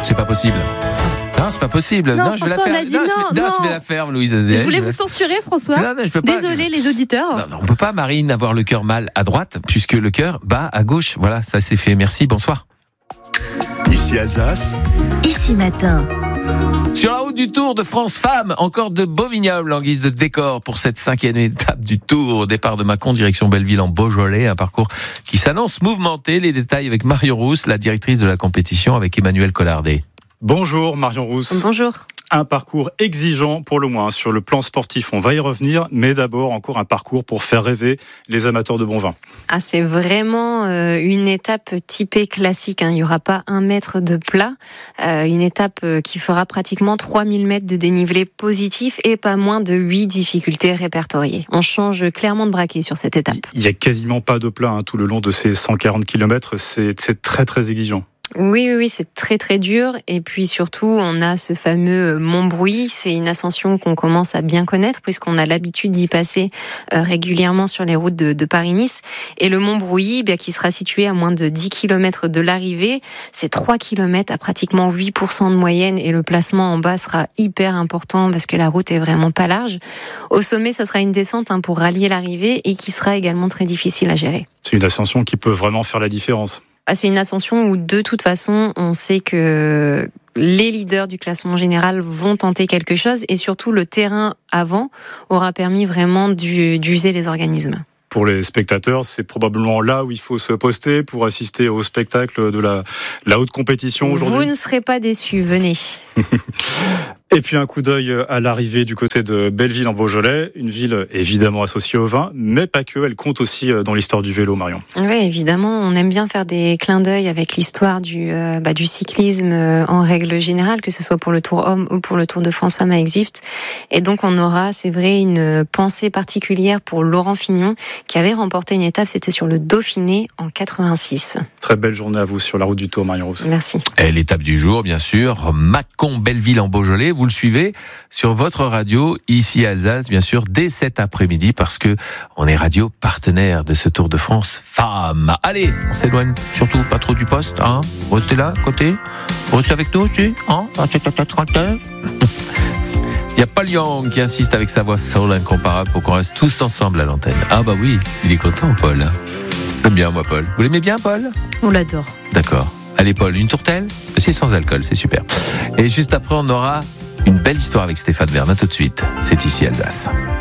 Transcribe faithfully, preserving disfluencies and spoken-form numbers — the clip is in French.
C'est pas possible. Non, c'est pas possible. Non, non je vais la François, faire. on a dit non, non, je vais, non, non. je vais la faire, Louise. Je voulais vous censurer, François. Non, non, je peux pas. Désolé, les auditeurs. Non, non, on peut pas, Marine, avoir le cœur mal à droite, puisque le cœur bat à gauche. Voilà, ça c'est fait. Merci, bonsoir. Ici Alsace. Ici Matin. Sur la route du Tour de France Femmes, encore de beaux vignobles en guise de décor pour cette cinquième étape du Tour. Au départ de Mâcon, direction Belleville en Beaujolais, un parcours qui s'annonce mouvementé. Les détails avec Marion Rousse, la directrice de la compétition, avec Emmanuel Collardet. Bonjour Marion Rousse. Bonjour. Un parcours exigeant pour le moins. Sur le plan sportif, on va y revenir, mais d'abord encore un parcours pour faire rêver les amateurs de bon vin. Ah, c'est vraiment euh, une étape typée classique, hein. Il n'y aura pas un mètre de plat. Euh, une étape euh, qui fera pratiquement trois mille mètres de dénivelé positif et pas moins de huit difficultés répertoriées. On change clairement de braquet sur cette étape. Il n'y a quasiment pas de plat hein, tout le long de ces cent quarante kilomètres. C'est, c'est très très exigeant. Oui, oui, oui, c'est très très dur. Et puis surtout, on a ce fameux Montbrouilly. C'est une ascension qu'on commence à bien connaître puisqu'on a l'habitude d'y passer euh, régulièrement sur les routes de, de Paris-Nice. Et le Montbrouilly, bien, qui sera situé à moins de dix kilomètres de l'arrivée, c'est trois kilomètres à pratiquement huit pour cent de moyenne. Et le placement en bas sera hyper important parce que la route est vraiment pas large. Au sommet, ça sera une descente hein, pour rallier l'arrivée et qui sera également très difficile à gérer. C'est une ascension qui peut vraiment faire la différence. Ah, c'est une ascension où, de toute façon, on sait que les leaders du classement général vont tenter quelque chose et surtout le terrain avant aura permis vraiment d'user les organismes. Pour les spectateurs, c'est probablement là où il faut se poster pour assister au spectacle de la, la haute compétition aujourd'hui. Vous ne serez pas déçus, venez. Et puis un coup d'œil à l'arrivée du côté de Belleville en Beaujolais, une ville évidemment associée au vin, mais pas que, elle compte aussi dans l'histoire du vélo, Marion. Oui, évidemment, on aime bien faire des clins d'œil avec l'histoire du, euh, bah, du cyclisme euh, en règle générale, que ce soit pour le Tour Homme ou pour le Tour de France Femmes avec Zwift. Et donc on aura, c'est vrai, une pensée particulière pour Laurent Fignon, qui avait remporté une étape, c'était sur le Dauphiné en quatre-vingt-six. Très belle journée à vous sur la route du Tour, Marion Rousse. Merci. Et l'étape du jour, bien sûr, Mâcon-Belleville en Beaujolais. Vous le suivez sur votre radio, ici à Alsace, bien sûr, dès cet après-midi, parce que on est radio partenaire de ce Tour de France Femmes. Allez, on s'éloigne surtout pas trop du poste, hein. Restez là, côté. Restez avec nous, tu, hein. Il y a Paul Young qui insiste avec sa voix soul incomparable pour qu'on reste tous ensemble à l'antenne. Ah bah oui, il est content, Paul. J'aime bien, moi, Paul. Vous l'aimez bien, Paul ? On l'adore. D'accord. Allez, Paul, une tourtelle ? C'est sans alcool, c'est super. Et juste après, on aura une belle histoire avec Stéphane Verne. À tout de suite. C'est ici Alsace.